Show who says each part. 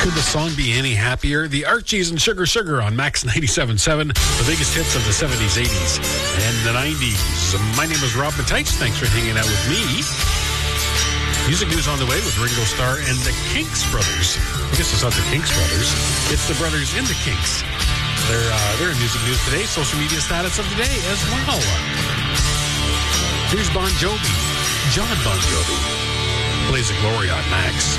Speaker 1: Could the song be any happier? The Archies and Sugar Sugar on Max 97.7, the biggest hits of the 70s, 80s, and the 90s. My name is Rob Mattice. Thanks for hanging out with me. Music news on the way with Ringo Starr and the Kinks Brothers. I guess it's not the Kinks Brothers. It's the brothers in the Kinks. They're in music news today. Social media status of the day as well. Here's Bon Jovi. John Bon Jovi. Blaze of Glory on Max.